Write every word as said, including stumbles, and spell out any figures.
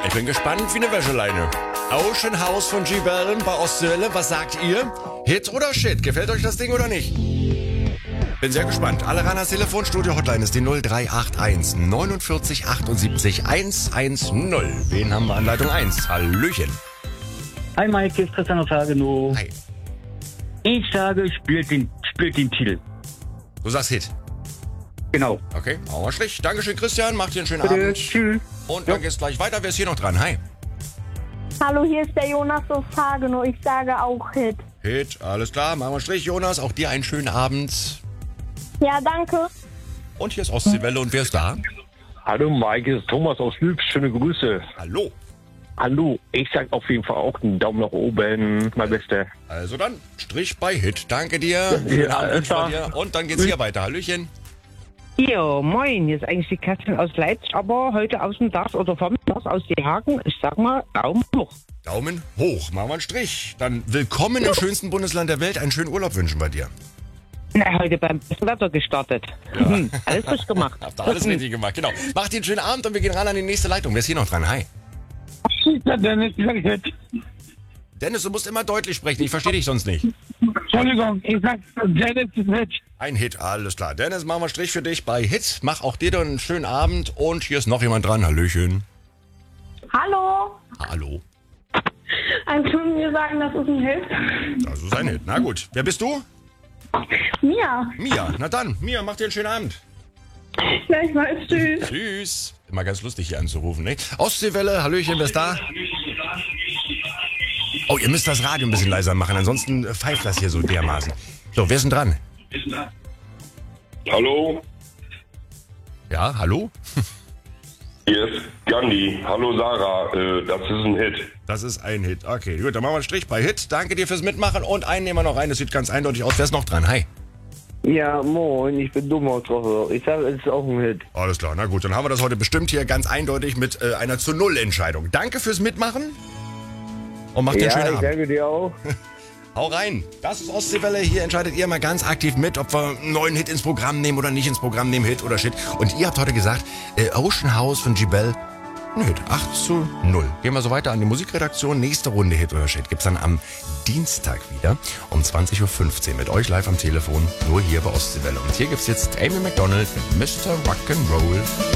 Ich bin gespannt wie eine Wäscheleine. Ocean House von G-Bell bei Ostwelle. Was sagt ihr? Hit oder Shit? Gefällt euch das Ding oder nicht? Bin sehr gespannt. Alle ran ans Telefon. Studio-Hotline ist die null drei acht eins neunundvierzig achtundsiebzig hundertzehn. Wen haben wir an Leitung eins? Hallöchen. Hi Mike, hier ist Christian aus Hagenow. Hi. Ich sage, spielt den, spielt den Titel. Du sagst Hit. Genau. Okay, machen wir Strich. Dankeschön, Christian. Macht dir einen schönen Bitte, Abend. tschüss. Und dann geht's gleich weiter. Wer ist hier noch dran? Hi. Hallo, hier ist der Jonas aus Hagenow. Ich sage auch Hit. Hit, alles klar. Machen wir Strich, Jonas. Auch dir einen schönen Abend. Ja, danke. Und hier ist Ostseewelle. Und wer ist da? Hallo Mike, hier ist Thomas aus Lübs. Schöne Grüße. Hallo. Hallo, ich sag auf jeden Fall auch einen Daumen nach oben, mein Bester. Also dann, Strich bei Hit. Danke dir. Schönen Abend wünsche ich dir. Und dann geht's hier weiter. Hallöchen. Ja, moin, hier ist eigentlich die Kerstin aus Leipzig, aber heute aus dem Dach oder vom Dach aus die Haken. Ich sag mal, Daumen hoch. Daumen hoch. Machen wir einen Strich. Dann willkommen im schönsten Bundesland der Welt. Einen schönen Urlaub wünschen bei dir. Na, heute beim besten Wetter gestartet. Ja. Hm, alles richtig gemacht. Habt ihr alles richtig gemacht, genau. Macht dir einen schönen Abend und wir gehen ran an die nächste Leitung. Wer ist hier noch dran? Hi. Dennis, ich sag Hit. Dennis, du musst immer deutlich sprechen. Ich verstehe dich sonst nicht. Entschuldigung, ich sag Dennis ist Hit. Ein Hit, alles klar. Dennis, machen wir Strich für dich bei Hit. Mach auch dir dann einen schönen Abend. Und hier ist noch jemand dran. Hallöchen. Hallo. Hallo. Also wir sagen, das ist ein Hit. Das ist ein Hit. Na gut. Wer bist du? Mia. Mia. Na dann, Mia, mach dir einen schönen Abend. Gleichfalls. Tschüss. Tschüss. Immer ganz lustig hier anzurufen, ne? Ostseewelle, Hallöchen, wer ist da? Oh, ihr müsst das Radio ein bisschen leiser machen, ansonsten pfeift das hier so dermaßen. So, wer ist denn dran? Hallo, Ja, hallo? hier ist Gandhi. Hallo Sarah, äh, das ist ein Hit. Das ist ein Hit. Okay, gut, dann machen wir einen Strich bei Hit. Danke dir fürs Mitmachen und einen nehmen wir noch rein. Das sieht ganz eindeutig aus. Wer ist noch dran? Hi. Ja, moin, ich bin dumm aus Roche. Ich sage, es ist auch ein Hit. Alles klar, na gut, dann haben wir das heute bestimmt hier ganz eindeutig mit äh, einer zu Null Entscheidung. Danke fürs Mitmachen und macht dir einen Ja, schönen ich Abend. danke dir auch. Hau rein. Das ist Ostseewelle. Hier entscheidet ihr mal ganz aktiv mit, ob wir einen neuen Hit ins Programm nehmen oder nicht ins Programm nehmen, Hit oder Shit. Und ihr habt heute gesagt, äh, Ocean House von G-Bell, ein Hit, acht zu null. Gehen wir so weiter an die Musikredaktion. Nächste Runde Hit oder Shit gibt's dann am Dienstag wieder um zwanzig Uhr fünfzehn mit euch live am Telefon, nur hier bei Ostseewelle. Und hier gibt's jetzt Amy McDonald mit Mister Rock'n'Roll.